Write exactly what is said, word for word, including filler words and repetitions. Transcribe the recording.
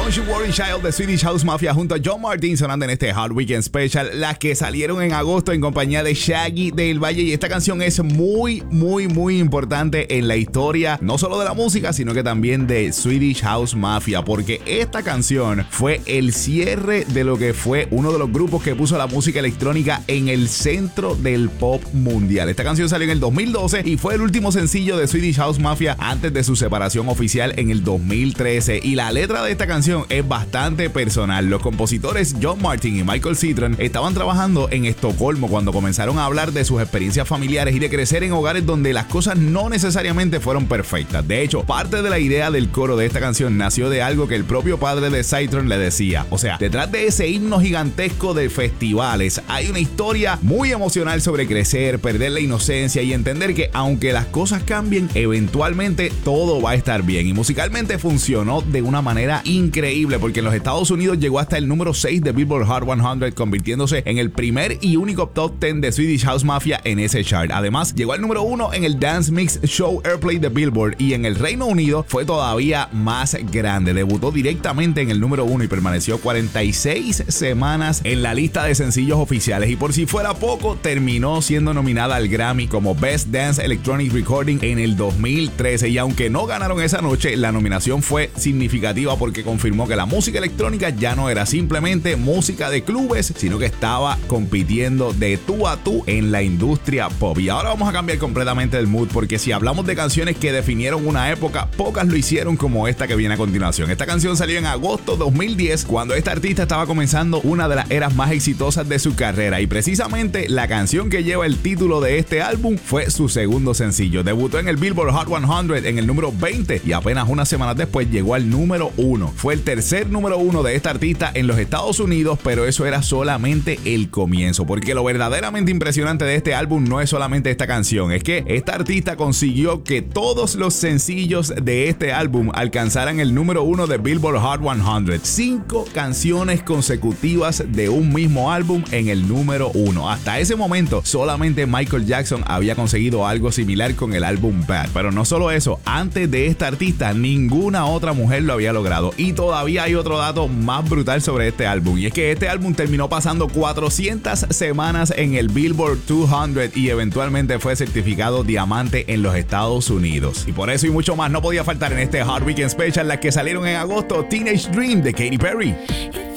Don't You Worry Child de Swedish House Mafia junto a John Martin sonando en este Hard Weekend Special, las que salieron en agosto en compañía de Shaggy del Valle. Y esta canción es muy, muy, muy importante en la historia, no solo de la música, sino que también de Swedish House Mafia, porque esta canción fue el cierre de lo que fue uno de los grupos que puso la música electrónica en el centro del pop mundial. Esta canción salió en el dos mil doce y fue el último sencillo de Swedish House Mafia antes de su separación oficial en el dos mil trece. Y la letra de esta canción es bastante personal. Los compositores John Martin y Michael Citron estaban trabajando en Estocolmo cuando comenzaron a hablar de sus experiencias familiares y de crecer en hogares donde las cosas no necesariamente fueron perfectas. De hecho, parte de la idea del coro de esta canción nació de algo que el propio padre de Citron le decía. O sea, detrás de ese himno gigantesco de festivales hay una historia muy emocional sobre crecer, perder la inocencia y entender que aunque las cosas cambien, eventualmente todo va a estar bien. Y musicalmente funcionó de una manera increíble porque en los Estados Unidos llegó hasta el número seis de Billboard Hot cien, convirtiéndose en el primer y único top diez de Swedish House Mafia en ese chart. Además, llegó al número uno en el Dance Mix Show Airplay de Billboard y en el Reino Unido fue todavía más grande. Debutó directamente en el número uno y permaneció cuarenta y seis semanas en la lista de sencillos oficiales. Y por si fuera poco, terminó siendo nominada al Grammy como Best Dance Electronic Recording en el dos mil trece. Y aunque no ganaron esa noche, la nominación fue significativa porque confirmó que la música electrónica ya no era simplemente música de clubes, sino que estaba compitiendo de tú a tú en la industria pop. Y ahora vamos a cambiar completamente el mood porque si hablamos de canciones que definieron una época, pocas lo hicieron como esta que viene a continuación. Esta canción salió en agosto dos mil diez cuando esta artista estaba comenzando una de las eras más exitosas de su carrera y precisamente la canción que lleva el título de este álbum fue su segundo sencillo. Debutó en el Billboard Hot cien en el número veinte y apenas unas semanas después llegó al número uno. Fue el tercer número uno de esta artista en los Estados Unidos, pero eso era solamente el comienzo, porque lo verdaderamente impresionante de este álbum no es solamente esta canción, es que esta artista consiguió que todos los sencillos de este álbum alcanzaran el número uno de Billboard Hot cien. Cinco canciones consecutivas de un mismo álbum en el número uno. Hasta ese momento, solamente Michael Jackson había conseguido algo similar con el álbum Bad. Pero no solo eso, antes de esta artista, ninguna otra mujer lo había logrado. Y todavía hay otro dato más brutal sobre este álbum, y es que este álbum terminó pasando cuatrocientas semanas en el Billboard doscientos y eventualmente fue certificado diamante en los Estados Unidos. Y por eso y mucho más no podía faltar en este Hard Weekend Special las que salieron en agosto: Teenage Dream de Katy Perry.